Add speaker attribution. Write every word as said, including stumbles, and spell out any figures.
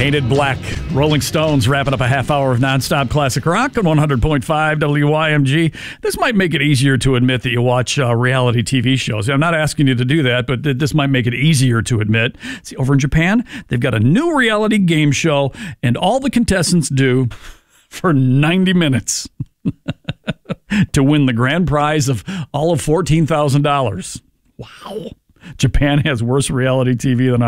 Speaker 1: Painted Black. Rolling Stones wrapping up a half hour of nonstop classic rock on one hundred point five W Y M G. This might make it easier to admit that you watch uh, reality T V shows. I'm not asking you to do that, but th- this might make it easier to admit. See, over in Japan, they've got a new reality game show, and all the contestants do for ninety minutes to win the grand prize of all of fourteen thousand dollars. Wow. Japan has worse reality T V than